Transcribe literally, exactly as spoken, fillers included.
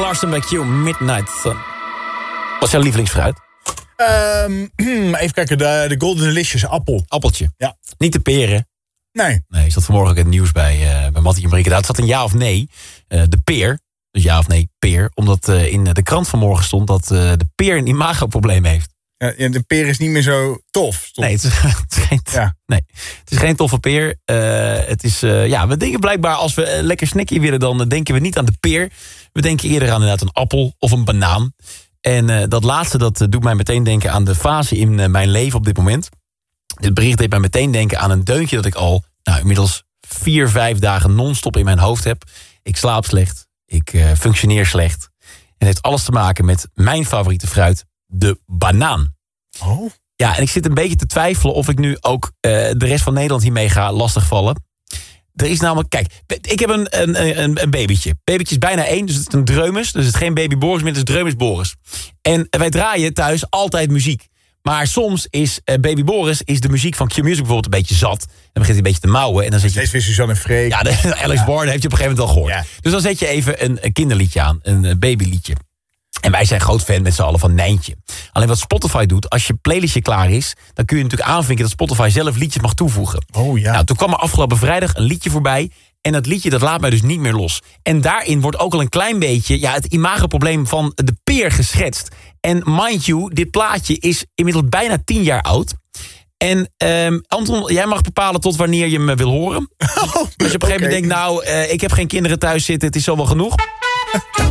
Larson bij Q, Midnight Sun. Wat is jouw lievelingsfruit? Um, even kijken, de, de Golden Delicious appel. Appeltje. Ja. Niet de peren. Nee. Nee, is dat vanmorgen ook in het nieuws bij, uh, bij Mattie en Marieke. Het zat een ja of nee. Uh, de peer. Dus ja of nee, peer. Omdat uh, in de krant vanmorgen stond dat uh, de peer een imagoprobleem heeft. Ja, de peer is niet meer zo tof. Stop. Nee, het is, het, is geen, ja. nee, het is geen toffe peer. Uh, het is, uh, ja, we denken blijkbaar als we uh, lekker snackje willen, dan uh, denken we niet aan de peer. We denken eerder aan inderdaad een appel of een banaan. En uh, dat laatste, dat uh, doet mij meteen denken aan de fase in uh, mijn leven op dit moment. Dit bericht deed mij meteen denken aan een deuntje dat ik al nou, inmiddels vier, vijf dagen non-stop in mijn hoofd heb. Ik slaap slecht, ik uh, functioneer slecht. En het heeft alles te maken met mijn favoriete fruit, de banaan. Oh. Ja, en ik zit een beetje te twijfelen of ik nu ook uh, de rest van Nederland hiermee ga lastigvallen. Er is namelijk, kijk, ik heb een, een, een, een babytje. Babytje is bijna één, dus het is een dreumes. Dus het is geen baby Boris meer, het is dreumes Boris. En wij draaien thuis altijd muziek. Maar soms is uh, baby Boris is de muziek van Q-Music bijvoorbeeld een beetje zat. Dan begint hij een beetje te mouwen. En dan zet je... Steeds weer Suzanne en Freek. Ja, de, Alex ja. Warren heeft je op een gegeven moment al gehoord. Ja. Dus dan zet je even een, een kinderliedje aan, een uh, babyliedje. En wij zijn groot fan met z'n allen van Nijntje. Alleen wat Spotify doet, als je playlistje klaar is, dan kun je natuurlijk aanvinken dat Spotify zelf liedjes mag toevoegen. Oh ja. Nou, toen kwam er afgelopen vrijdag een liedje voorbij. En dat liedje dat laat mij dus niet meer los. En daarin wordt ook al een klein beetje ja, het imagoprobleem van de peer geschetst. En mind you, dit plaatje is inmiddels bijna tien jaar oud. En um, Anton, jij mag bepalen tot wanneer je me wil horen. Oh, Als je op een gegeven moment okay. denkt, nou, uh, ik heb geen kinderen thuis zitten, het is zo wel genoeg.